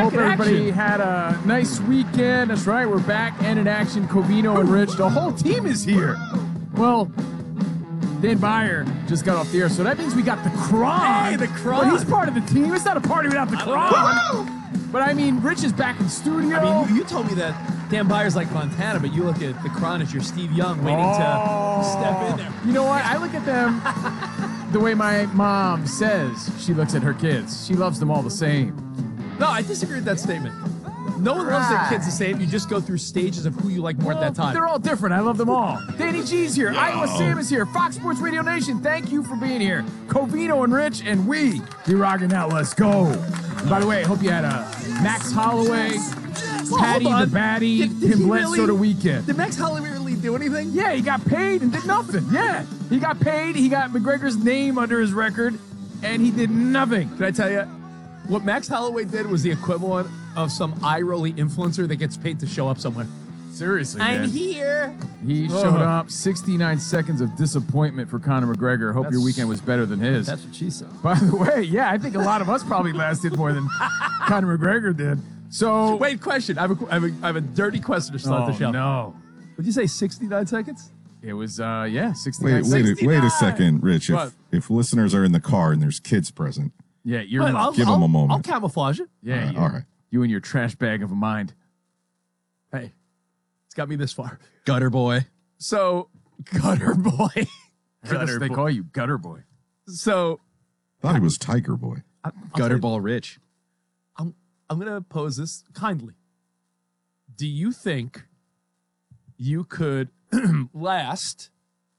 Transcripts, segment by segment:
Hope in everybody action. had a nice weekend. That's right, we're back and in action. Covino and Rich, the whole team is here. Well, Dan Byer just got off the air, so that means we got the Kron. Hey, the Kron. But he's part of the team. It's not a party without the Kron. But I mean, Rich is back in studio. I mean, you told me that Dan Byer's like Montana, but you look at the Kron as your Steve Young waiting to step in there. You know what? I look at them the way my mom says she looks at her kids. She loves them all the same. No, I disagree with that statement. No one loves their kids the same. You just go through stages of who you like more at that time. They're all different. I love them all. Danny G's here. Iowa Sam is here. Fox Sports Radio Nation, thank you for being here. Covino and Rich, and we be rocking out. Let's go. And by the way, I hope you had a Max Holloway, Patty hold the on. Batty, Did Tim he Bledsoe really- weekend. Did Max Holloway really do anything? Yeah, he got paid and did nothing. Yeah, he got paid. He got McGregor's name under his record, and he did nothing. Can I tell you, what Max Holloway did was the equivalent of some eye-rolly influencer that gets paid to show up somewhere. Seriously, man. here. He showed up. 69 seconds of disappointment for Conor McGregor. Hope your weekend was better than his. That's what she said. By the way, yeah, I think a lot of us probably lasted more than Conor McGregor did. So Wait, question. I have a dirty question to start the show. No. Would you say 69 seconds? It was, 69 Wait a second, Rich. What? If listeners are in the car and there's kids present, Yeah, you're But not. Give him a moment. I'll camouflage it. Yeah, all right. You and your trash bag of a mind. Hey, it's got me this far. Gutter boy. So, gutter boy. They call you Gutter Boy. So, Thought he was Tiger Boy. Gutter ball rich. I'm going to pose this kindly. Do you think you could last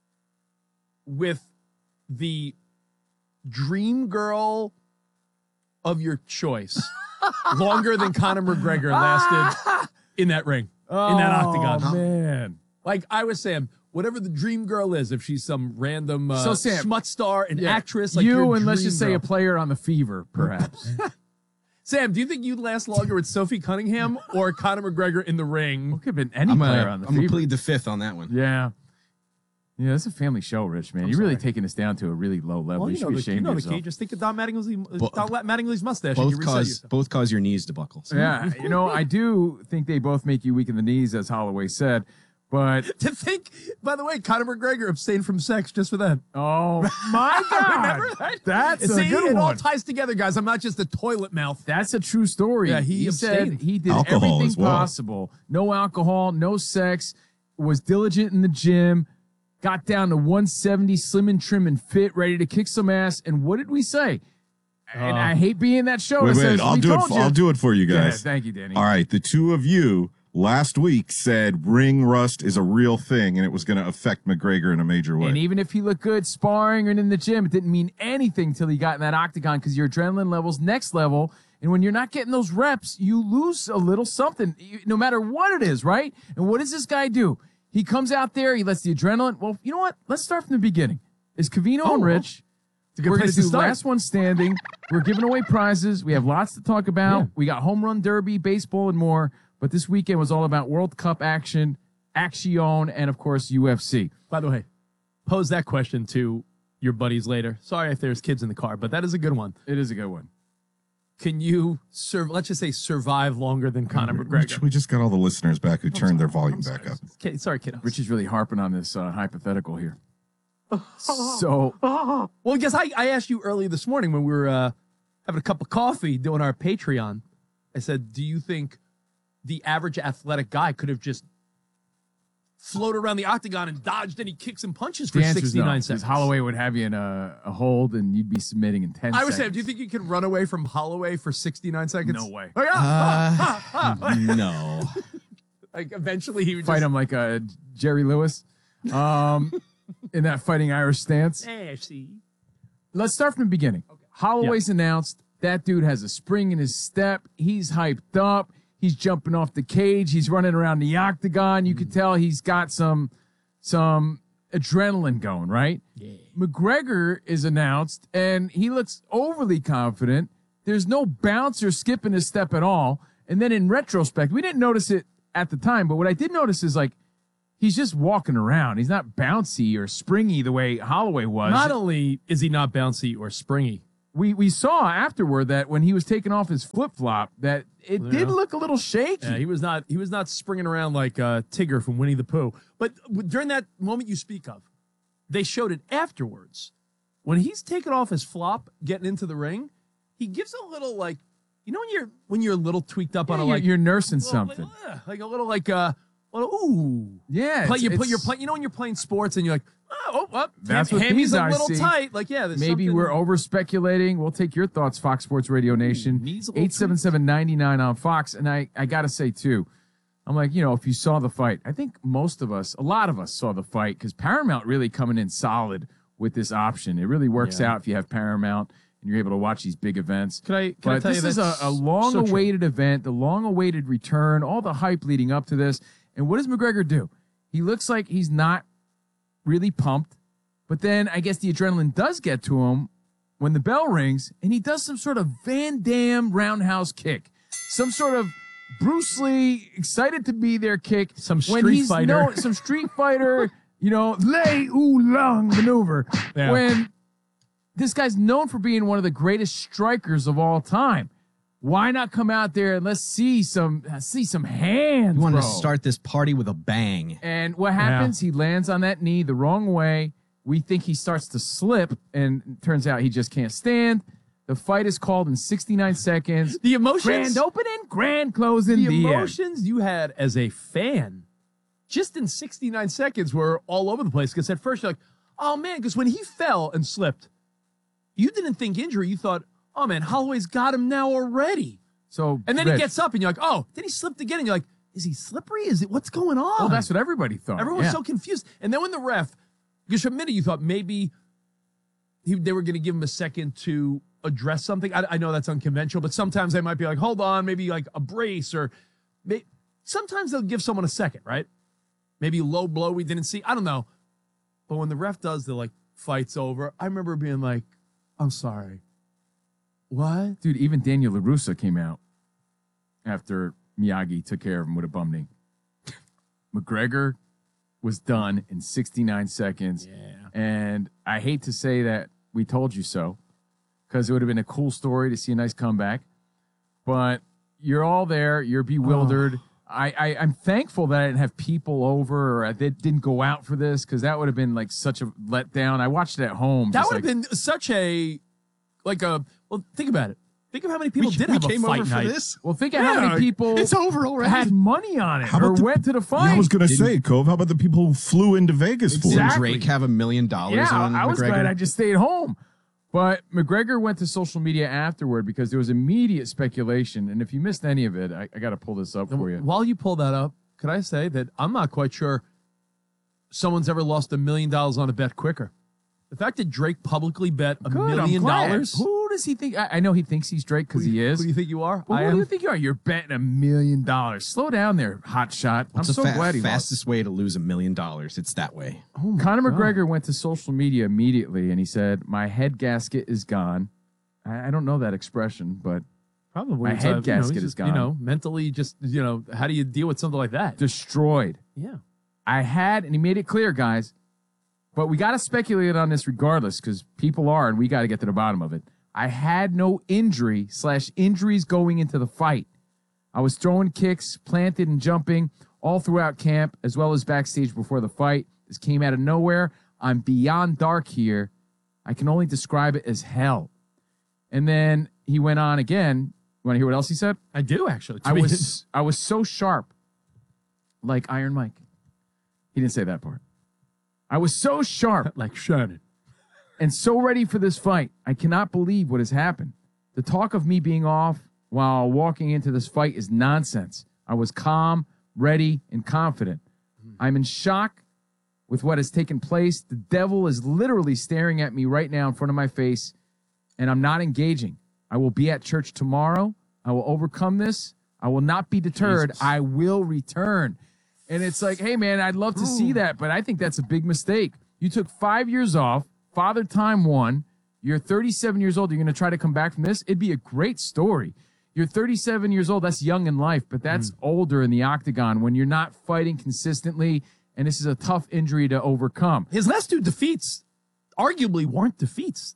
with the dream girl of your choice longer than Conor McGregor lasted in that ring, in that octagon? Oh, man. Like I was saying, whatever the dream girl is, if she's some random So, Sam, smut star, an Yeah. actress, like you your and let's dream just say girl. a player on the Fever, perhaps. Sam, do you think you'd last longer with Sophie Cunningham or Conor McGregor in the ring? Could have been any I'm player going on the to Fever. plead the fifth on that one. Yeah. Yeah, it's a family show, Rich, man. You're really taking us down to a really low level. Well, you you should know, be the, ashamed you know of the yourself. key. Just think of Don Mattingly's mustache and you reset yourself. Both cause your knees to buckle. So. Yeah, you know, I do think they both make you weak in the knees, as Holloway said. But, To think, by the way, Conor McGregor abstained from sex just for that. oh, my God. Remember that? That's See, a good it all one. ties together, guys. I'm not just a toilet mouth. That's a true story. Yeah, he said abstained. he did Alcohol everything as well. possible. No alcohol, no sex, was diligent in the gym, got down to 170, slim and trim and fit, ready to kick some ass. And what did we say? And I hate being that show. Wait, that says, I'll "We do it. told you." I'll do it for you Yeah, guys. thank you, Danny. All right, the two of you last week said ring rust is a real thing and it was going to affect McGregor in a major way. And even if he looked good sparring and in the gym, it didn't mean anything till he got in that octagon because your adrenaline level's next level. And when you're not getting those reps, you lose a little something, no matter what it is, right? And what does this guy do? He comes out there, he lets the adrenaline. Well, you know what? Let's start from the beginning. Is Covino and Rich. a good We're going place to to do start. last one standing. We're giving away prizes. We have lots to talk about. Yeah. We got home run derby, baseball, and more. But this weekend was all about World Cup action, Action, and of course UFC. By the way, pose that question to your buddies later. Sorry if there's kids in the car, but that is a good one. It is a good one. Can you let's just say survive longer than Conor McGregor? We just got all the listeners back who turned their volume back up. Okay, sorry, kiddos. Rich is really harping on this hypothetical here. So, Well, guess I asked you earlier this morning when we were having a cup of coffee doing our Patreon. I said, do you think the average athletic guy could have just floated around the octagon and dodged any kicks and punches for the answer is 69 no, 'cause seconds? Holloway would have you in a hold, and you'd be submitting in 10 I would seconds. say, do you think you could run away from Holloway for 69 seconds? No way. Oh, yeah. No. Like eventually he would Fight just him like a Jerry Lewis in that Fighting Irish stance. Let's start from the beginning. Holloway's announced. That dude has a spring in his step. He's hyped up. He's jumping off the cage. He's running around the octagon. You could tell he's got some adrenaline going, right? Yeah. McGregor is announced, and he looks overly confident. There's no bounce or skip in his step at all. And then in retrospect, we didn't notice it at the time, but what I did notice is like he's just walking around. He's not bouncy or springy the way Holloway was. not only is he not bouncy or springy, we saw afterward that when he was taking off his flip-flop, that it did look a little shaky. Yeah, he was not springing around like Tigger from Winnie the Pooh. But during that moment you speak of, they showed it afterwards. When he's taking off his flop, getting into the ring, he gives a little like, you know, when you're a little tweaked up on a like you're nursing little, something. like a little like ooh. Yeah, Play, you're playing. You know when you're playing sports and you're like, That's what Hammy's these a I little see. tight. Like yeah, there's Maybe something- we're over speculating. We'll take your thoughts, Fox Sports Radio Nation. Knees a little 877-99 on Fox. And I got to say, too, I'm like, you know, if you saw the fight, I think a lot of us saw the fight because Paramount really coming in solid with this option. It really works out if you have Paramount and you're able to watch these big events. Can I But tell you this is that's a long-awaited event, the long-awaited return, all the hype leading up to this. And what does McGregor do? He looks like he's not really pumped, but then I guess the adrenaline does get to him when the bell rings, and he does some sort of Van Damme roundhouse kick, some sort of Bruce Lee excited to be there kick, Some when Street he's Fighter. some Street Fighter, you know, lei oolong maneuver. Yeah. When this guy's known for being one of the greatest strikers of all time. Why not come out there and let's see some hands, You wanted bro. to start this party with a bang. And what happens? He lands on that knee the wrong way. We think he starts to slip, and it turns out he just can't stand. The fight is called in 69 seconds. The emotions, Grand opening, grand closing, the the end. emotions you had as a fan, just in 69 seconds, were all over the place. Because at first you're like, oh man, because when he fell and slipped, you didn't think injury. You thought, oh man, Holloway's got him now already. So, And then Rich, he gets up and you're like, oh, then he slipped again. And you're like, is he slippery? What's going on? Well, that's what everybody thought. Everyone's Yeah. so confused. And then when the ref, because for a minute you thought maybe they were going to give him a second to address something. I know that's unconventional, but sometimes they might be like, hold on, maybe like a brace or sometimes they'll give someone a second, right? Maybe a low blow we didn't see. I don't know. But when the ref does the like fight's over, I remember being like, I'm sorry. What? Dude, even Daniel LaRussa came out after Miyagi took care of him with a bum knee. McGregor was done in 69 seconds. Yeah. And I hate to say that we told you so, because it would have been a cool story to see a nice comeback. But you're all there. You're bewildered. I'm thankful that I didn't have people over or I didn't go out for this, because that would have been like such a letdown. I watched it at home. That just would have like, been such a, well, think about it. Think of how many people did have a came fight over night. for this. Well, think of how many people It's over already. had money on it How or about the- went to the fight. Yeah, I was going to say, Cove, how about the people who flew into Vegas for it? Exactly. Didn't Drake have $1 million Yeah, on I was McGregor? glad I just stayed home. But McGregor went to social media afterward because there was immediate speculation. And if you missed any of it, I got to pull this up for you. While you pull that up, could I say that I'm not quite sure someone's ever lost $1 million on a bet quicker. The fact that Drake publicly bet $1 Good, I'm million. glad. Who does he think? I know he thinks he's Drake because he is. Who do you think you are? But I who do you am. think you are? You're betting $1 million. Slow down there, hot shot. What's I'm so the glad he lost. fastest way to lose $1 million? It's that way. Conor McGregor went to social media immediately and he said, "My head gasket is gone." I don't know that expression, but Probably. My It's, head he's gasket is just, gone. mentally just, how do you deal with something like that? destroyed. Yeah. And he made it clear, guys, but we got to speculate on this regardless because people are, and we got to get to the bottom of it. I had no injuries going into the fight. I was throwing kicks, planted and jumping all throughout camp, as well as backstage before the fight. This came out of nowhere. I'm beyond dark here. I can only describe it as hell. And then he went on again. You want to hear what else he said? I do, actually. I was so sharp, like Iron Mike. He didn't say that part. I was so sharp like Shannon. and so ready for this fight. I cannot believe what has happened. The talk of me being off while walking into this fight is nonsense. I was calm, ready, and confident. I'm in shock with what has taken place. The devil is literally staring at me right now in front of my face, and I'm not engaging. I will be at church tomorrow. I will overcome this. I will not be deterred. Jesus. I will return. And it's like, hey, man, I'd love to see that, but I think that's a big mistake. You took 5 years off. Father Time won. You're 37 years old. You're going to try to come back from this? It'd be a great story. You're 37 years old. That's young in life, but that's older in the octagon when you're not fighting consistently, and this is a tough injury to overcome. His last two defeats arguably weren't defeats.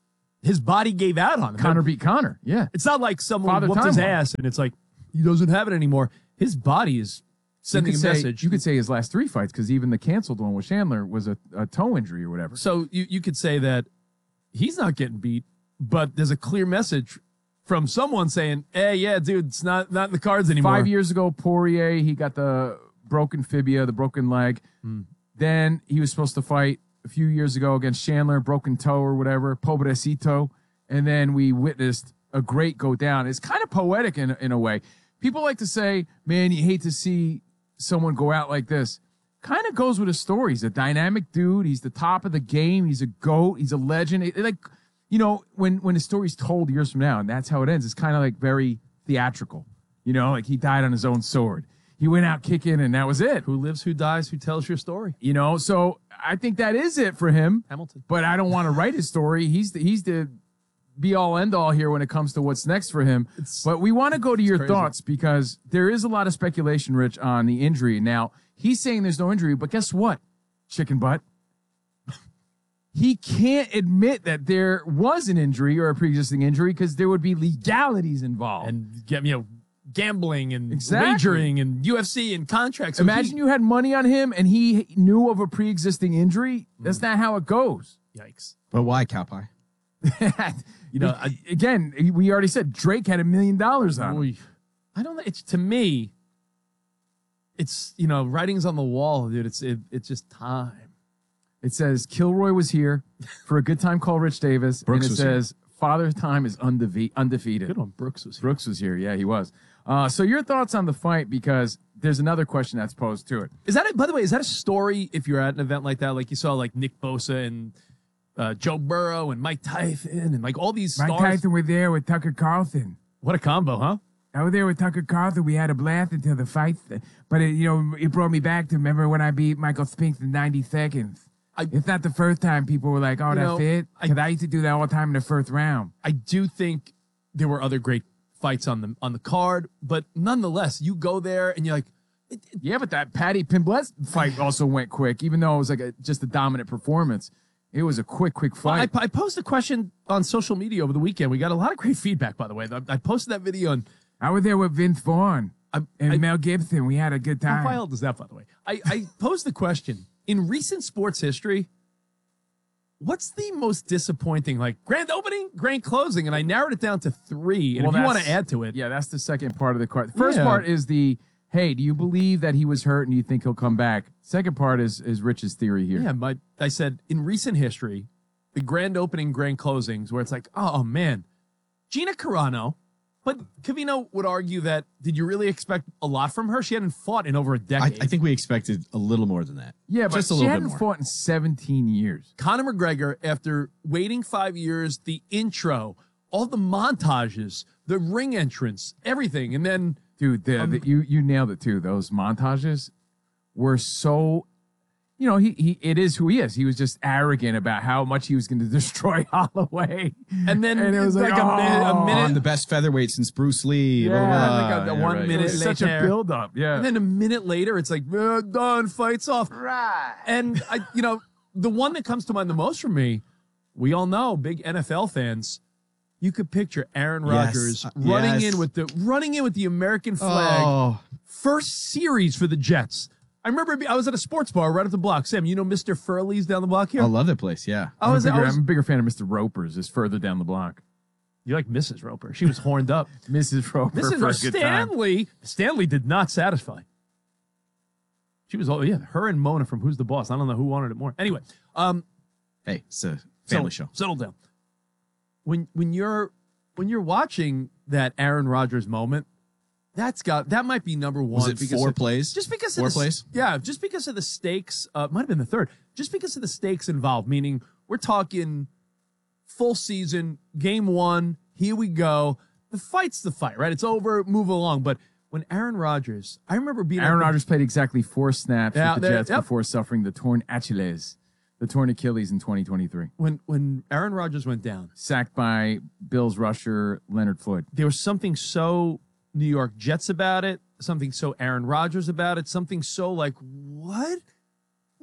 his body gave out on him. Connor beat Connor. Yeah. It's not like someone Father whooped Time his Lord. ass and it's like he doesn't have it anymore. His body is sending a message. You could say his last 3 fights because even the canceled one with Chandler was a toe injury or whatever. So you could say that he's not getting beat, but there's a clear message from someone saying, "Hey, yeah, dude, it's not in the cards anymore." 5 years ago, Poirier, he got the broken fibia, the broken leg. Then he was supposed to fight a few years ago against Chandler, broken toe or whatever, pobrecito. And then we witnessed a great go down. It's kind of poetic in a way. People like to say, man, you hate to see someone go out like this. Kind of goes with his story. He's a dynamic dude. He's the top of the game. He's a GOAT. He's a legend. When his story's told years from now, and that's how it ends, it's kind of like very theatrical. Like he died on his own sword. He went out kicking, and that was it. Who lives, who dies, who tells your story? So I think that is it for him. Hamilton. But I don't want to write his story. He's the be-all, end-all here when it comes to what's next for him. But we want to go to your crazy. thoughts because there is a lot of speculation, Rich, on the injury. Now, he's saying there's no injury, but guess what, chicken butt? He can't admit that there was an injury or a pre-existing injury because there would be legalities involved. And gambling and Exactly. wagering and UFC and contracts. So Imagine you had money on him and he knew of a pre-existing injury. That's not how it goes. Yikes. But why cow pie? Again, we already said Drake had $1 million on him. Oy. I don't know. It's to me, it's writing's on the wall, dude. It's just time. It says Kilroy was here for a good time called Rich Davis. Brooks and it was here. says Father Time is undefeated. Good one. Brooks was here. Brooks was here. Yeah, he was. So your thoughts on the fight, because there's another question that's posed to it. By the way, is that a story if you're at an event like that? Like you saw like Nick Bosa and Joe Burrow and Mike Tyson and like all these stars. was there with Tucker Carlson. What a combo, huh? I was there with Tucker Carlson. We had a blast until the fight. But it brought me back to remember when I beat Michael Spinks in 90 seconds. It's not the first time people were like, oh, that's it. Because I used to do that all the time in the first round. I do think there were other great fights on the card, but nonetheless, you go there and you're like, Yeah, but that Patty Pimblett fight also went quick, even though it was like just a dominant performance. It was a quick fight. I posted a question on social media over the weekend. We got a lot of great feedback, by the way. I posted that video and I was there with Vince Vaughn and Mel Gibson. We had a good time. how wild is that, by the way? I posed the question. In recent sports history, what's the most disappointing, like grand opening, grand closing? And I narrowed it down to 3. And if you want to add to it. Yeah, that's the second part of the card. The first Yeah. part is hey, do you believe that he was hurt and do you think he'll come back? Second part is Rich's theory here. Yeah, I said in recent history, the grand opening, grand closings, where it's like, oh man, Gina Carano. But Covino would argue that, did you really expect a lot from her? She hadn't fought in over a decade. I think we expected a little more than that. Yeah, but just a she little bit hadn't more. fought in 17 years. Conor McGregor, after waiting 5 years, the intro, all the montages, the ring entrance, everything, and then Dude, you nailed it too. Those montages were so, he it is who he is. He was just arrogant about how much he was going to destroy Holloway. and then And it was like, a oh. minute, On the best featherweight since Bruce Lee. Yeah, blah, blah, like blah. a Yeah, 1 right. minute It was such a later. build-up. Yeah. and then a minute later, it's like done, fights off. Right. And the one that comes to mind the most for me, we all know, big NFL fans. You could picture Aaron Yes. Rodgers running Yes. in with the American flag. Oh, First series for the Jets. I remember I was at a sports bar right up the block. Sam, Mr. Furley's down the block here? I love that place. Yeah. I was, I'm a bigger fan of Mr. Roper's, just further down the block. you like Mrs. Roper. She was horned up. Mrs. Roper for a Mrs. good time. Stanley did not satisfy. She was, her and Mona from Who's the Boss. I don't know who wanted it more. Anyway, Hey, it's a family show. Settle down. When you're watching that Aaron Rodgers moment, that might be number one. Was it because 4 of- plays? Just because Four of the, plays? Yeah, just because of the stakes. Might have been the third. Just because of the stakes involved. Meaning we're talking full season, game 1. Here we go. The fight's the fight, right? It's over. Move along. But when Aaron Rodgers, I remember being Aaron Rodgers played exactly 4 snaps Yeah, with the there- Jets yep. before suffering the torn Achilles, the torn Achilles in 2023. when Aaron Rodgers went down. Sacked by Bills rusher Leonard Floyd. There was something so New York Jets about it, something so Aaron Rodgers about it, something so like, what?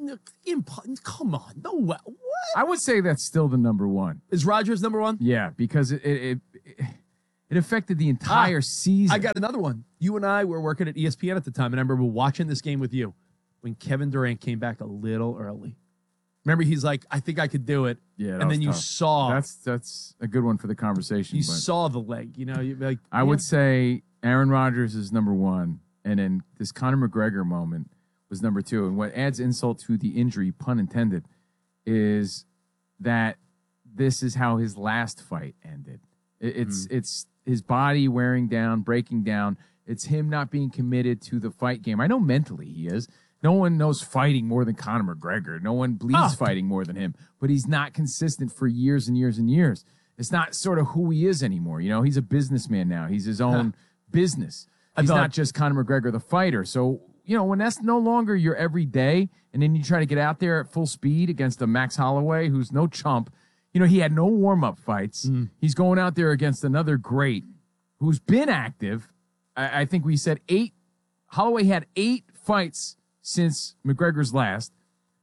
Come on, no way. What I would say that's still the number one. is Rodgers number one? Yeah, because it affected the entire season. I got another one. You and I were working at ESPN at the time, and I remember watching this game with you when Kevin Durant came back a little early. Remember, he's like, "I think I could do it." Yeah, that and was then you tough. saw That's a good one for the conversation. you but saw the leg. You know, you like. I would say Aaron Rodgers is number one, and then this Conor McGregor moment was number two. And what adds insult to the injury, pun intended, is that this is how his last fight ended. It's his body wearing down, breaking down. It's him not being committed to the fight game. I know mentally he is. No one knows fighting more than Conor McGregor. No one bleeds fighting more than him. But he's not consistent for years and years and years. It's not sort of who he is anymore. You know, he's a businessman now. He's his own business. He's not just Conor McGregor, the fighter. So, you know, when that's no longer your everyday, and then you try to get out there at full speed against a Max Holloway who's no chump. You know, he had no warm-up fights. He's going out there against another great who's been active. I think we said 8. Holloway had 8 fights since McGregor's last.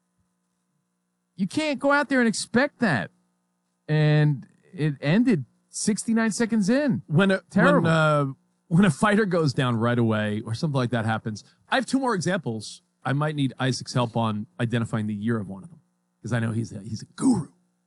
You can't go out there and expect that. And it ended 69 seconds in. Terrible. When a fighter goes down right away or something like that happens, I have 2 more examples. I might need Isaac's help on identifying the year of one of them because I know he's a guru.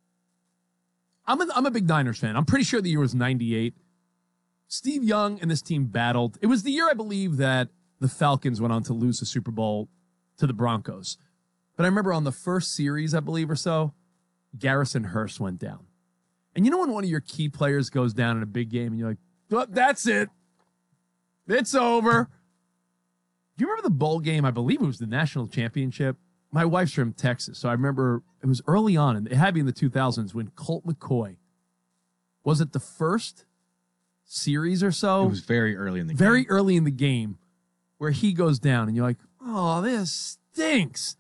I'm a big Niners fan. I'm pretty sure the year was 98. Steve Young and this team battled. It was the year, I believe, that the Falcons went on to lose the Super Bowl to the Broncos. But I remember on the first series, I believe, or so, Garrison Hurst went down. And you know when one of your key players goes down in a big game and you're like, well, that's it. It's over. Do you remember the bowl game? I believe it was the national championship. My wife's from Texas, so I remember it was early on, and it had to be in the 2000s when Colt McCoy, was it the first series or so? It was very early in the game. Very early in the game where he goes down, and you're like, oh, this stinks.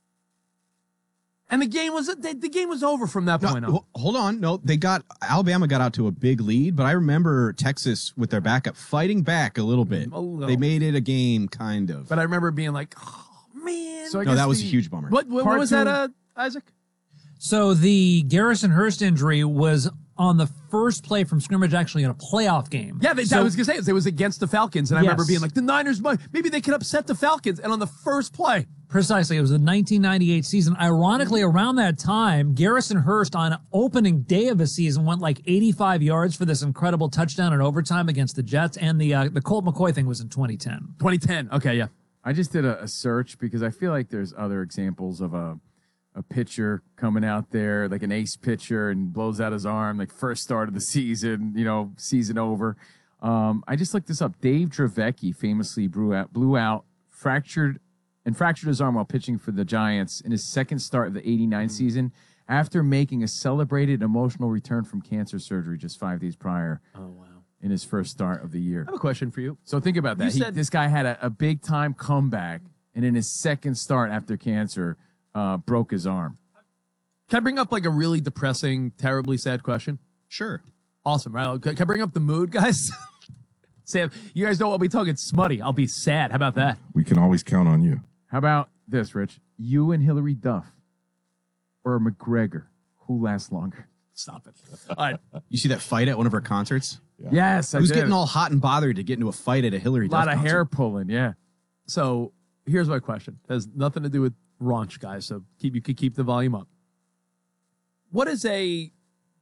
And the game was over from that point on. Hold on. No, Alabama got out to a big lead, but I remember Texas with their backup fighting back a little bit. They made it a game, kind of. But I remember being like, oh, man. So that was a huge bummer. What was that, Isaac? So the Garrison Hurst injury was on the first play from scrimmage, actually in a playoff game. Yeah, I was going to say it was against the Falcons, and I remember being like, the Niners, maybe they can upset the Falcons. And on the first play. Precisely. It was the 1998 season. Ironically, around that time, Garrison Hurst on opening day of his season went like 85 yards for this incredible touchdown in overtime against the Jets. And the Colt McCoy thing was in 2010. 2010. Okay, yeah. I just did a search because I feel like there's other examples of a pitcher coming out there, like an ace pitcher, and blows out his arm, like first start of the season, you know, season over. I just looked this up. Dave Dravecky famously blew out, fractured his arm while pitching for the Giants in his second start of the 89 season after making a celebrated emotional return from cancer surgery just 5 days prior. Oh, wow. In his first start of the year. I have a question for you. So think about that. This guy had a big-time comeback, and in his second start after cancer, broke his arm. Can I bring up like a really depressing, terribly sad question? Sure. Awesome, right? Can I bring up the mood, guys? Sam, you guys don't want me talking smutty. I'll be sad. How about that? We can always count on you. How about this, Rich? You and Hillary Duff or McGregor? Who lasts longer? Stop it. All right. You see that fight at one of her concerts? Yeah. Yes, I Who's did. getting all hot and bothered to get into a fight at a Hillary a lot Duff of concert? hair pulling, yeah. So here's my question. It has nothing to do with raunch, guys. So you can keep the volume up. What is a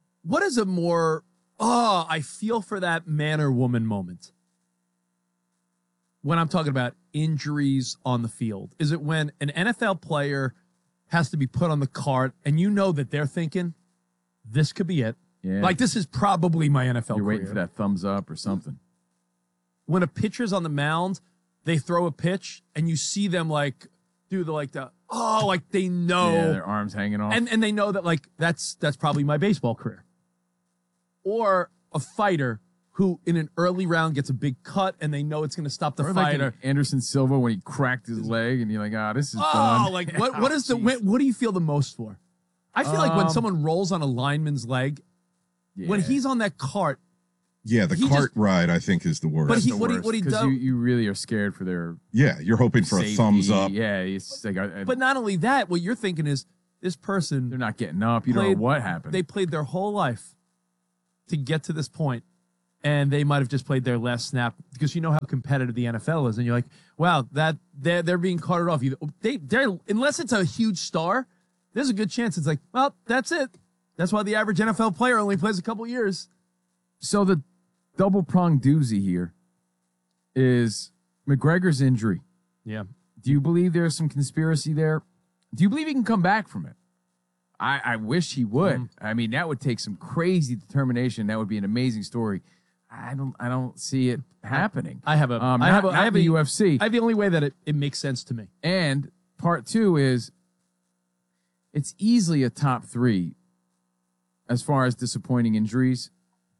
more I feel for that man or woman moment when I'm talking about injuries on the field? Is it when an NFL player has to be put on the cart and you know that they're thinking, this could be it? Yeah. Like, this is probably my NFL You're waiting career. for that thumbs up or something. When a pitcher's on the mound, they throw a pitch and you see them like do like they know. Yeah, their arms hanging off. And they know that like that's probably my baseball career. Or a fighter who in an early round gets a big cut and they know it's going to stop the or like fighter. Anderson Silva when he cracked his leg and you're like, this is Oh, done. like what is what do you feel the most for? I feel like when someone rolls on a lineman's leg, when Yeah. he's on that cart, Yeah, the He cart ride, I think, is the worst. But he- The what he- worst, what he 'cause does- you really are scared for their yeah, you're hoping for safety. a thumbs up. Yeah, it's like But not only that, what you're thinking is this person they're not getting up. You don't played- know what happened. they played their whole life to get to this point, and they might have just played their last snap because you know how competitive the NFL is, and you're like, wow, that they're being carted off. They're unless it's a huge star, there's a good chance it's like, well, that's it. That's why the average NFL player only plays a couple years. So the double pronged doozy here is McGregor's injury. Yeah. Do you believe there's some conspiracy there? Do you believe he can come back from it? I wish he would. I mean, that would take some crazy determination. That would be an amazing story. I don't see it happening. I have a not, I have a not I have the a UFC. I have the only way that it makes sense to me. And part two is it's easily a top 3 as far as disappointing injuries.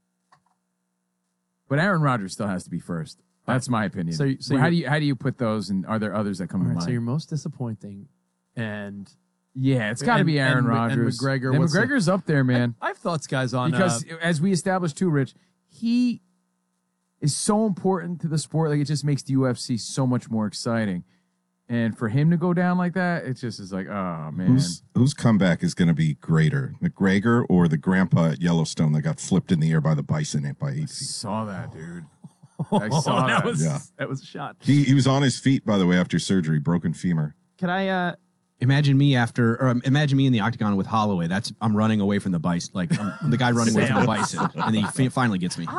But Aaron Rodgers still has to be first. That's my opinion. So how do you put those, and are there others that come to mind? So your most disappointing, and Yeah, it's got to And- be Aaron and Rodgers. McGregor, And what's the- McGregor's up there, man. I have thoughts, guys, on Because as we established too, Rich, he is so important to the sport. Like, it just makes the UFC so much more exciting. And for him to go down like that, it just is like, oh man. Whose comeback is going to be greater, McGregor or the grandpa at Yellowstone that got flipped in the air by the bison by 8 feet? Saw that, dude. I saw that. that was a shot. He was on his feet, by the way, after surgery, broken femur. Can I? Imagine me imagine me in the octagon with Holloway. I'm running away from the bison, like I'm the guy running away from the bison, and then he finally gets me.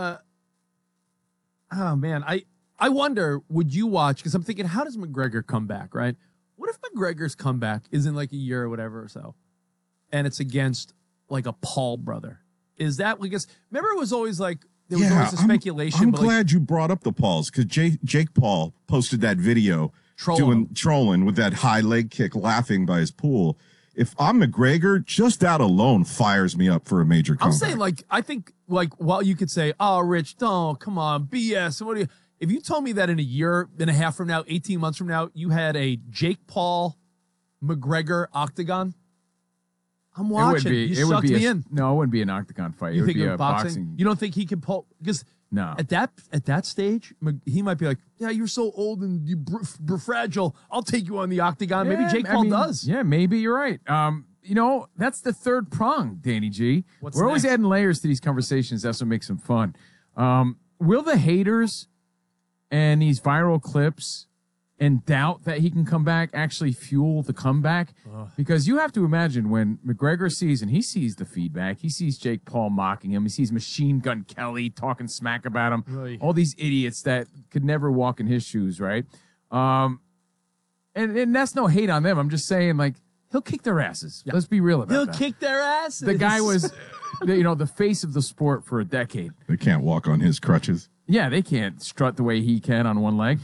Oh man, I wonder, would you watch? Because I'm thinking, how does McGregor come back? Right? What if McGregor's comeback is in like a year or whatever or so, and it's against like a Paul brother? Is that because remember it was always like there was always a speculation. I'm but like, glad you brought up the Pauls because Jake Paul posted that video trolling with that high leg kick, laughing by his pool. If I'm McGregor, just that alone fires me up for a major comeback. I'm saying, like, I think, like, while you could say, oh, Rich, don't, come on, BS. What do you, if you told me that in a year and a half from now, 18 months from now, you had a Jake Paul McGregor octagon, I'm watching. You sucked me in. No, it wouldn't be an octagon fight. You it would think be of a boxing? You don't think he can pull? Because No. at that stage, he might be like, yeah, you're so old and you're fragile. I'll take you on the octagon. Maybe Jake Paul does. Yeah, maybe you're right. You know, that's the third prong, Danny G. What's We're always next? adding layers to these conversations. That's what makes them fun. Will the haters and these viral clips and doubt that he can come back actually fuel the comeback? Because you have to imagine when McGregor sees, and he sees the feedback, he sees Jake Paul mocking him, he sees Machine Gun Kelly talking smack about him, Right. all these idiots that could never walk in his shoes, right? And that's no hate on them. I'm just saying, like, he'll kick their asses. Let's be real about He'll that. kick their asses. The guy was, the face of the sport for a decade. They can't walk on his crutches. Yeah, they can't strut the way he can on one leg.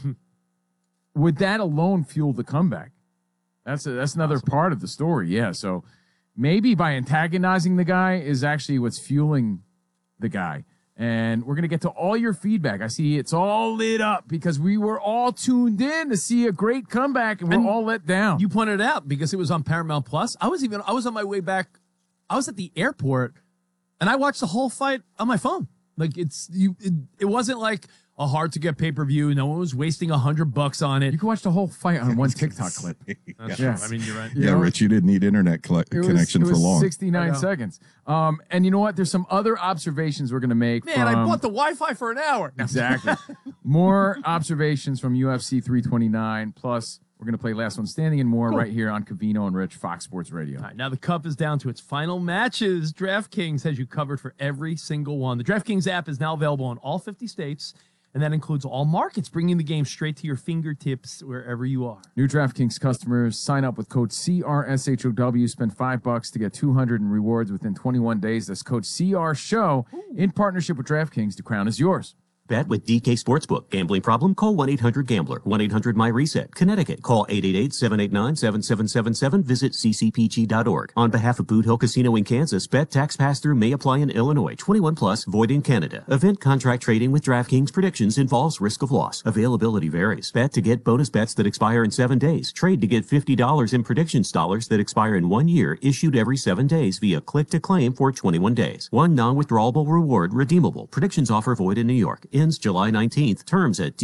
Would that alone fuel the comeback? That's another part of the story. Yeah, so maybe by antagonizing the guy is actually what's fueling the guy. And we're going to get to all your feedback. I see it's all lit up because we were all tuned in to see a great comeback, and we're all let down. You pointed it out because it was on Paramount Plus. I was on my way back. I was at the airport, and I watched the whole fight on my phone. Like it wasn't like a hard to get pay-per-view. No one was wasting $100 on it. You can watch the whole fight on one TikTok clip. Yeah. I mean, you're right. Yeah, know? Rich, you didn't need internet connection it was for long. 69 seconds. And you know what? There's some other observations we're going to make. Man, I bought the Wi-Fi for an hour. Exactly. More observations from UFC 329. Plus, we're going to play Last One Standing and more right here on Covino and Rich, Fox Sports Radio. All right, now the cup is down to its final matches. DraftKings has you covered for every single one. The DraftKings app is now available in all 50 states, and that includes all markets, bringing the game straight to your fingertips wherever you are. New DraftKings customers sign up with code CRSHOW. Spend $5 to get $200 in rewards within 21 days. That's code CRSHOW in partnership with DraftKings. The crown is yours. Bet with DK Sportsbook. Gambling problem? Call 1-800-GAMBLER. 1-800-MY-RESET. Connecticut. Call 888-789-7777. Visit ccpg.org. On behalf of Boot Hill Casino in Kansas, bet tax pass-through may apply in Illinois. 21 plus, void in Canada. Event contract trading with DraftKings predictions involves risk of loss. Availability varies. Bet to get bonus bets that expire in 7 days. Trade to get $50 in predictions dollars that expire in 1 year, issued every 7 days via click to claim for 21 days. One non-withdrawable reward redeemable. Predictions offer void in New York. Ends July 19th. Terms at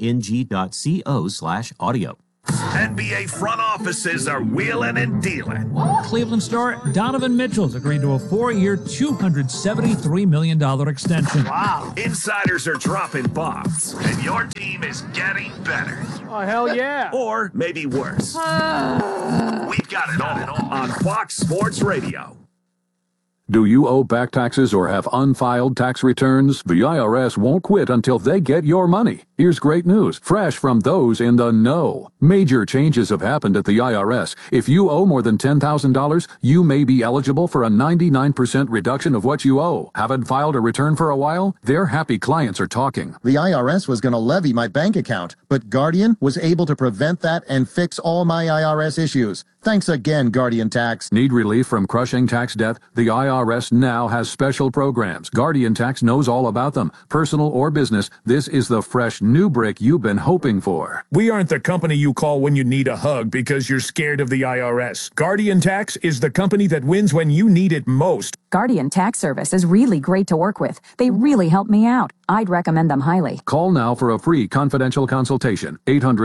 dkng.co/audio. NBA front offices are wheeling and dealing. Cleveland star Donovan Mitchell's agreed to a 4-year, $273 million extension. Wow. Insiders are dropping bombs, and your team is getting better. Oh, hell yeah. Or maybe worse. We've got it all on Fox Sports Radio. Do you owe back taxes or have unfiled tax returns? The IRS won't quit until they get your money. Here's great news, fresh from those in the know. Major changes have happened at the IRS. If you owe more than $10,000, you may be eligible for a 99% reduction of what you owe. Haven't filed a return for a while? Their happy clients are talking. The IRS was going to levy my bank account, but Guardian was able to prevent that and fix all my IRS issues. Thanks again, Guardian Tax. Need relief from crushing tax debt? The IRS now has special programs. Guardian Tax knows all about them. Personal or business, this is the fresh new brick you've been hoping for. We aren't the company you call when you need a hug because you're scared of the IRS. Guardian Tax is the company that wins when you need it most. Guardian Tax Service is really great to work with. They really help me out. I'd recommend them highly. Call now for a free confidential consultation.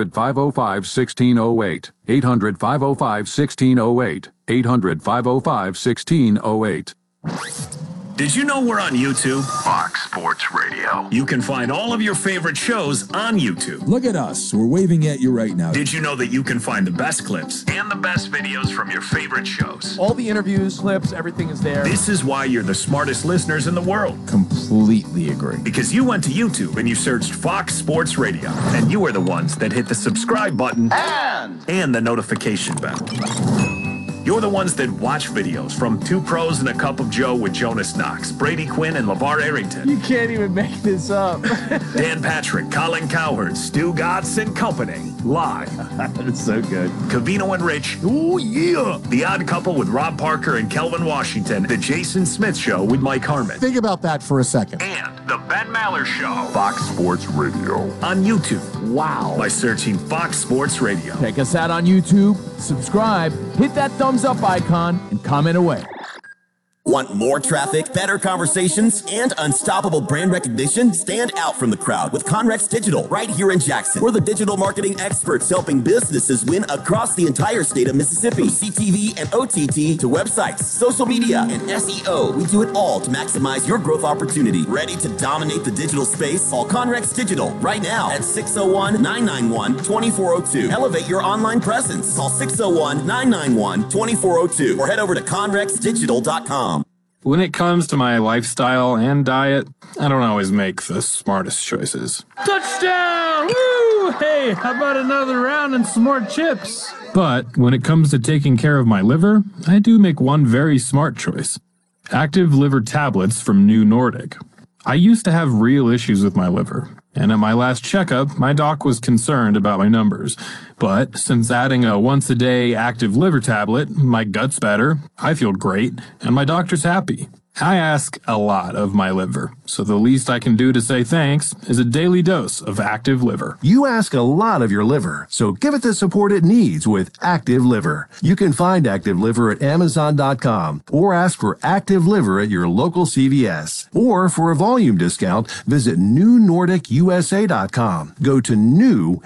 800-505-1608. 800-505-1608. 800-505-1608. Did you know we're on YouTube? Fox Sports Radio. You can find all of your favorite shows on YouTube. Look at us. We're waving at you right now. Did you know that you can find the best clips and the best videos from your favorite shows? All the interviews, clips, everything is there. This is why you're the smartest listeners in the world. Completely agree. Because you went to YouTube and you searched Fox Sports Radio. And you are the ones that hit the subscribe button and the notification bell. You're the ones that watch videos from Two Pros and a Cup of Joe with Jonas Knox, Brady Quinn, and LeVar Arrington. You can't even make this up. Dan Patrick, Colin Cowherd, Stu Gatz, and company. Live. That's so good. Covino and Rich. Oh, yeah. The Odd Couple with Rob Parker and Kelvin Washington. The Jason Smith Show with Mike Harmon. Think about that for a second. And The Ben Maller Show. Fox Sports Radio. On YouTube. Wow. By searching Fox Sports Radio. Check us out on YouTube, subscribe, hit that thumbs up icon, and comment away. Want more traffic, better conversations, and unstoppable brand recognition? Stand out from the crowd with Conrex Digital right here in Jackson. We're the digital marketing experts helping businesses win across the entire state of Mississippi. From CTV and OTT to websites, social media, and SEO. We do it all to maximize your growth opportunity. Ready to dominate the digital space? Call Conrex Digital right now at 601-991-2402. Elevate your online presence. Call 601-991-2402 or head over to conrexdigital.com. When it comes to my lifestyle and diet, I don't always make the smartest choices. Touchdown! Woo! Hey, how about another round and some more chips? But when it comes to taking care of my liver, I do make one very smart choice. Active liver tablets from New Nordic. I used to have real issues with my liver, and at my last checkup, my doc was concerned about my numbers. But since adding a once-a-day active liver tablet, my gut's better, I feel great, and my doctor's happy. I ask a lot of my liver, so the least I can do to say thanks is a daily dose of Active Liver. You ask a lot of your liver, so give it the support it needs with Active Liver. You can find Active Liver at Amazon.com or ask for Active Liver at your local CVS. Or for a volume discount, visit NewNordicUSA.com. Go to new,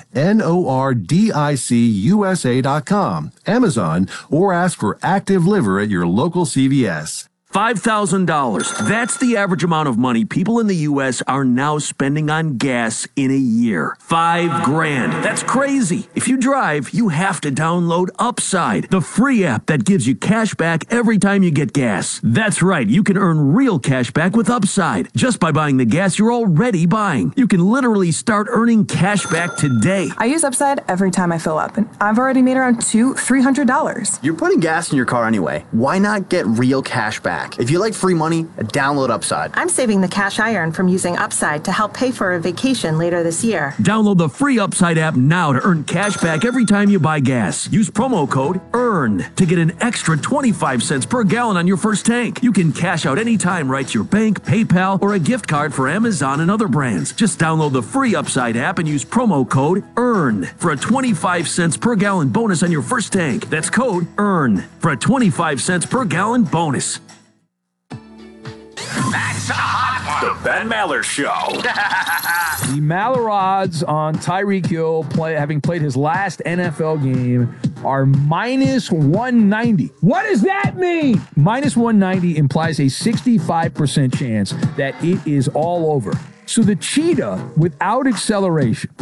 NORDICUSA.com, Amazon, or ask for Active Liver at your local CVS. $5,000. That's the average amount of money people in the U.S. are now spending on gas in a year. $5,000. That's crazy. If you drive, you have to download Upside, the free app that gives you cash back every time you get gas. That's right. You can earn real cash back with Upside just by buying the gas you're already buying. You can literally start earning cash back today. I use Upside every time I fill up, and I've already made around $300. You're putting gas in your car anyway. Why not get real cash back? back. If you like free money, download Upside. I'm saving the cash I earn from using Upside to help pay for a vacation later this year. Download the free Upside app now to earn cash back every time you buy gas. Use promo code EARN to get an extra 25 cents per gallon on your first tank. You can cash out anytime right to your bank, PayPal, or a gift card for Amazon and other brands. Just download the free Upside app and use promo code EARN for a 25 cents per gallon bonus on your first tank. That's code EARN for a 25 cents per gallon bonus. That's a hot one. The Ben Maller Show. The Maller odds on Tyreek Hill having played his last NFL game are minus 190. What does that mean? Minus 190 implies a 65% chance that it is all over. So the cheetah, without acceleration,